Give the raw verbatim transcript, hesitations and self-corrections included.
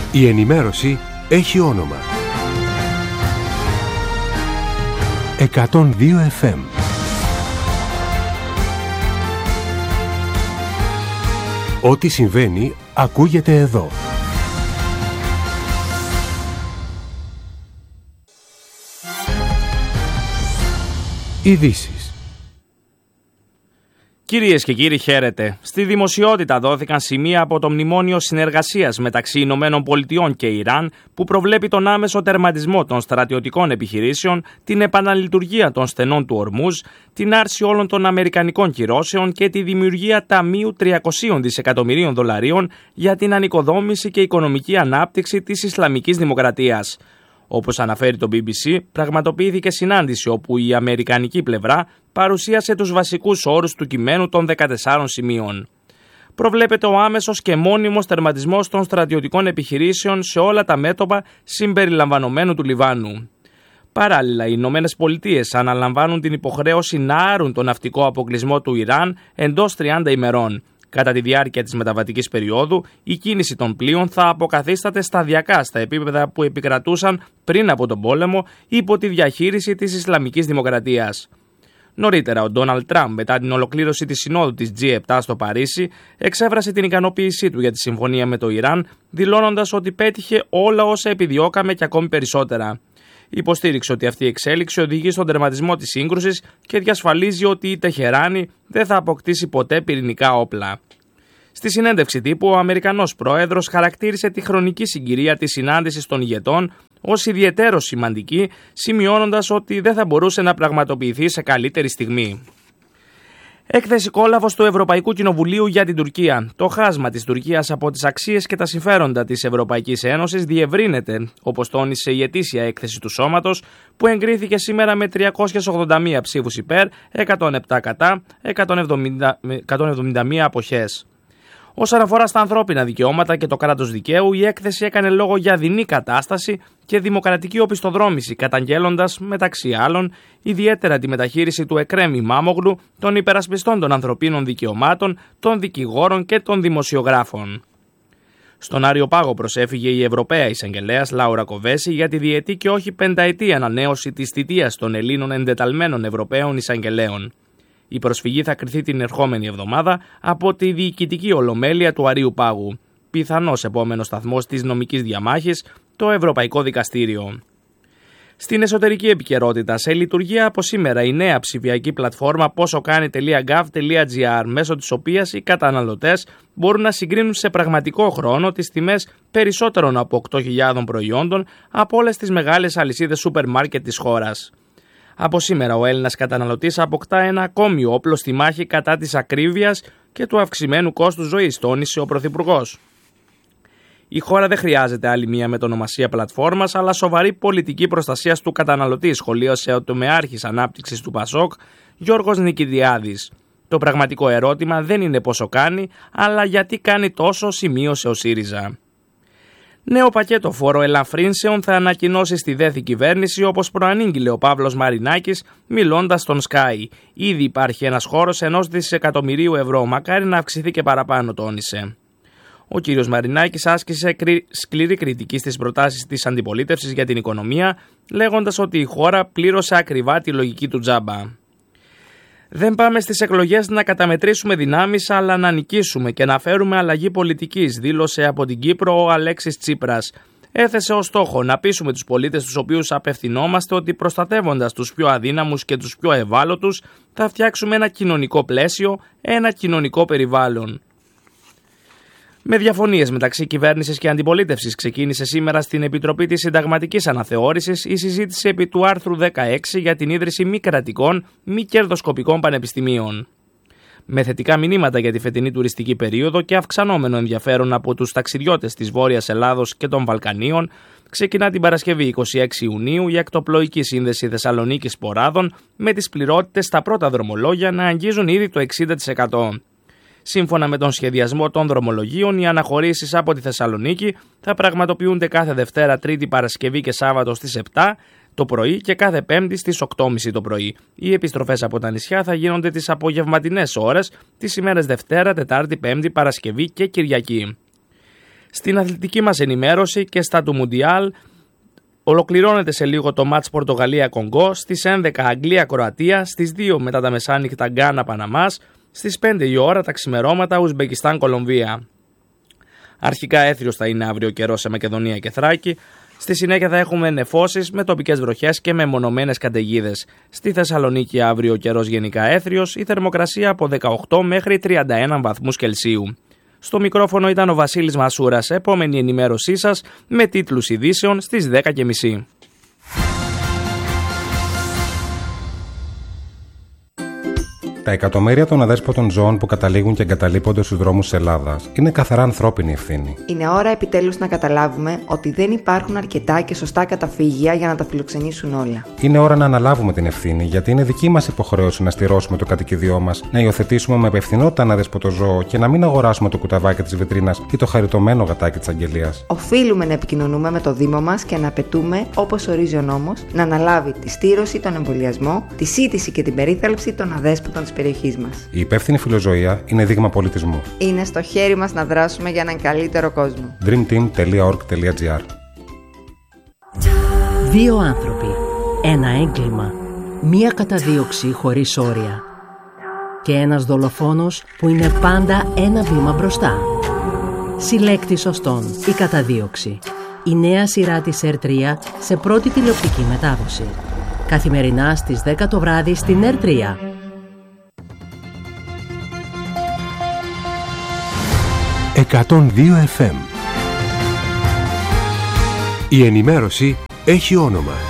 Η ενημέρωση έχει όνομα. εκατόν δύο εφ εμ. Ό,τι συμβαίνει ακούγεται εδώ. Ειδήσεις. Κυρίες και κύριοι, χαίρετε. Στη δημοσιότητα δόθηκαν σημεία από το Μνημόνιο Συνεργασίας μεταξύ Ηνωμένων Πολιτειών και Ιράν, που προβλέπει τον άμεσο τερματισμό των στρατιωτικών επιχειρήσεων, την επαναλειτουργία των στενών του Ορμούζ, την άρση όλων των αμερικανικών κυρώσεων και τη δημιουργία ταμείου τριακοσίων δισεκατομμυρίων δολαρίων για την ανοικοδόμηση και οικονομική ανάπτυξη της Ισλαμικής Δημοκρατίας. Όπως αναφέρει το μπι μπι σι, πραγματοποιήθηκε συνάντηση όπου η αμερικανική πλευρά παρουσίασε τους βασικούς όρους του κειμένου των δεκατεσσάρων σημείων. Προβλέπεται ο άμεσος και μόνιμος τερματισμός των στρατιωτικών επιχειρήσεων σε όλα τα μέτωπα συμπεριλαμβανομένου του Λιβάνου. Παράλληλα, οι Ηνωμένες Πολιτείες αναλαμβάνουν την υποχρέωση να άρουν τον ναυτικό αποκλεισμό του Ιράν εντός τριάντα ημερών. Κατά τη διάρκεια της μεταβατικής περίοδου, η κίνηση των πλοίων θα αποκαθίσταται σταδιακά στα επίπεδα που επικρατούσαν πριν από τον πόλεμο υπό τη διαχείριση της Ισλαμικής Δημοκρατίας. Νωρίτερα, ο Ντόναλντ Τραμπ, μετά την ολοκλήρωση της συνόδου της τζι επτά στο Παρίσι, εξέφρασε την ικανοποίησή του για τη συμφωνία με το Ιράν, δηλώνοντας ότι πέτυχε όλα όσα επιδιώκαμε και ακόμη περισσότερα. Υποστήριξε ότι αυτή η εξέλιξη οδηγεί στον τερματισμό της σύγκρουσης και διασφαλίζει ότι η Τεχεράνη δεν θα αποκτήσει ποτέ πυρηνικά όπλα. Στη συνέντευξη τύπου, ο Αμερικανός πρόεδρος χαρακτήρισε τη χρονική συγκυρία της συνάντησης των ηγετών ως ιδιαιτέρως σημαντική, σημειώνοντας ότι δεν θα μπορούσε να πραγματοποιηθεί σε καλύτερη στιγμή. Έκθεση κόλαβος του Ευρωπαϊκού Κοινοβουλίου για την Τουρκία. Το χάσμα της Τουρκίας από τις αξίες και τα συμφέροντα της Ευρωπαϊκής Ένωσης διευρύνεται, όπως τόνισε η ετήσια έκθεση του Σώματος, που εγκρίθηκε σήμερα με τριακόσιες ογδόντα μία ψήφους υπέρ, εκατόν επτά κατά, εκατόν εβδομήντα μία αποχές. Όσον αφορά στα ανθρώπινα δικαιώματα και το κράτος δικαίου, η έκθεση έκανε λόγο για δεινή κατάσταση και δημοκρατική οπισθοδρόμηση, καταγγέλλοντας, μεταξύ άλλων, ιδιαίτερα τη μεταχείριση του Εκρέμ Ημάμογλου, των υπερασπιστών των ανθρωπίνων δικαιωμάτων, των δικηγόρων και των δημοσιογράφων. Στον Άριο Πάγο προσέφυγε η Ευρωπαία Εισαγγελέας Λάουρα Κοβέση για τη διετή και όχι πενταετή ανανέωση της θητείας των Ελλήνων εντεταλμένων Ευρωπαίων Εισαγγελέων. Η προσφυγή θα κριθεί την ερχόμενη εβδομάδα από τη διοικητική ολομέλεια του Αρείου Πάγου. Πιθανός επόμενος σταθμός της νομικής διαμάχης, το Ευρωπαϊκό Δικαστήριο. Στην εσωτερική επικαιρότητα, σε λειτουργία από σήμερα η νέα ψηφιακή πλατφόρμα πόσοκάνει τελεία γκοβ τελεία τζι άρ, μέσω της οποίας οι καταναλωτές μπορούν να συγκρίνουν σε πραγματικό χρόνο τις τιμές περισσότερων από οκτώ χιλιάδες προϊόντων από όλες τις μεγάλες αλυσίδες σούπερ μάρκετ της χώρας. Από σήμερα ο Έλληνας καταναλωτής αποκτά ένα ακόμη όπλο στη μάχη κατά της ακρίβειας και του αυξημένου κόστους ζωής, τόνισε ο Πρωθυπουργός. Η χώρα δεν χρειάζεται άλλη μία μετονομασία πλατφόρμας, αλλά σοβαρή πολιτική προστασίας του καταναλωτή, σχολίασε ο τομεάρχης ανάπτυξης του ΠΑΣΟΚ, Γιώργος Νικηδιάδης. Το πραγματικό ερώτημα δεν είναι πόσο κάνει, αλλά γιατί κάνει τόσο, σημείωσε ο ΣΥΡΙΖΑ. Νέο πακέτο φοροελαφρύνσεων θα ανακοινώσει στη ΔΕΘ κυβέρνηση, όπως προανήγγειλε ο Παύλος Μαρινάκης, μιλώντας στον Sky. Ήδη υπάρχει ένας χώρος ενός δισεκατομμυρίου ευρώ, μακάρι να αυξηθεί και παραπάνω, τόνισε. Ο κύριος Μαρινάκης άσκησε σκληρή κριτική στις προτάσεις της αντιπολίτευσης για την οικονομία, λέγοντας ότι η χώρα πλήρωσε ακριβά τη λογική του τζάμπα. Δεν πάμε στις εκλογές να καταμετρήσουμε δυνάμεις, αλλά να νικήσουμε και να φέρουμε αλλαγή πολιτικής, δήλωσε από την Κύπρο ο Αλέξης Τσίπρας. Έθεσε ως στόχο να πείσουμε τους πολίτες τους οποίους απευθυνόμαστε ότι προστατεύοντας τους πιο αδύναμους και τους πιο ευάλωτους θα φτιάξουμε ένα κοινωνικό πλαίσιο, ένα κοινωνικό περιβάλλον. Με διαφωνίες μεταξύ κυβέρνησης και αντιπολίτευσης ξεκίνησε σήμερα στην Επιτροπή της Συνταγματικής Αναθεώρησης η συζήτηση επί του άρθρου δεκαέξι για την ίδρυση μη κρατικών, μη κερδοσκοπικών πανεπιστημίων. Με θετικά μηνύματα για τη φετινή τουριστική περίοδο και αυξανόμενο ενδιαφέρον από τους ταξιδιώτες της Βόρειας Ελλάδος και των Βαλκανίων, ξεκινά την Παρασκευή εικοστή έκτη Ιουνίου η ακτοπλοϊκή σύνδεση Θεσσαλονίκης Ποράδων, με τις πληρότητες στα πρώτα δρομολόγια να αγγίζουν ήδη το εξήντα τοις εκατό. Σύμφωνα με τον σχεδιασμό των δρομολογίων, οι αναχωρήσεις από τη Θεσσαλονίκη θα πραγματοποιούνται κάθε Δευτέρα, Τρίτη, Παρασκευή και Σάββατο στις επτά το πρωί και κάθε Πέμπτη στις οκτώ και μισή το πρωί. Οι επιστροφές από τα νησιά θα γίνονται τις απογευματινές ώρες, τις ημέρες Δευτέρα, Τετάρτη, Πέμπτη, Παρασκευή και Κυριακή. Στην αθλητική μας ενημέρωση και στα του Μουντιάλ, ολοκληρώνεται σε λίγο το μάτς Πορτογαλία-Κονγκό, στις έντεκα Αγγλία-Κροατία, στις δύο μετά τα μεσάνυχτα Γκάνα-Παναμάς, στις πέντε η ώρα τα ξημερώματα Ουσμπεκιστάν-Κολομβία. Αρχικά έθριος θα είναι αύριο καιρό σε Μακεδονία και Θράκη. Στη συνέχεια θα έχουμε νεφώσεις με τοπικές βροχές και με μονομένες καταιγίδες. Στη Θεσσαλονίκη αύριο καιρός γενικά έθριος, η θερμοκρασία από δεκαοκτώ μέχρι τριάντα ένα βαθμούς Κελσίου. Στο μικρόφωνο ήταν ο Βασίλης Μασούρας. Επόμενη ενημέρωσή σας με τίτλους ειδήσεων στις δέκα και μισή. Τα εκατομμύρια των αδέσποτων ζώων που καταλήγουν και εγκαταλείπονται στους δρόμους της Ελλάδας είναι καθαρά ανθρώπινη ευθύνη. Είναι ώρα επιτέλους να καταλάβουμε ότι δεν υπάρχουν αρκετά και σωστά καταφύγια για να τα φιλοξενήσουν όλα. Είναι ώρα να αναλάβουμε την ευθύνη, γιατί είναι δική μας υποχρέωση να στηρώσουμε το κατοικίδιό μας, να υιοθετήσουμε με υπευθυνότητα ένα αδέσποτο ζώο και να μην αγοράσουμε το κουταβάκι της βιτρίνας ή το χαριτωμένο γατάκι της αγγελίας. Οφείλουμε να επικοινωνούμε με το Δήμο μας και να απαιτούμε, όπως ορίζει ο νόμος, να αναλάβει τη στήρωση, τον εμβολιασμό, τη σύντηση και την περίθαλψη των αδέσποτων της περιοχής μας. Η υπεύθυνη φιλοζωία είναι δείγμα πολιτισμού. Είναι στο χέρι μας να δράσουμε για έναν καλύτερο κόσμο. dream team τελεία org τελεία gr. Δύο άνθρωποι, ένα έγκλημα, μία καταδίωξη χωρίς όρια και ένας δολοφόνος που είναι πάντα ένα βήμα μπροστά. Συλλέκτης σωστών, η καταδίωξη. Η νέα σειρά της Ερ τρία σε πρώτη τηλεοπτική μετάδοση. Καθημερινά στις δέκα το βράδυ στην Ερ τρία. εκατόν δύο εφ εμ. Η ενημέρωση έχει όνομα.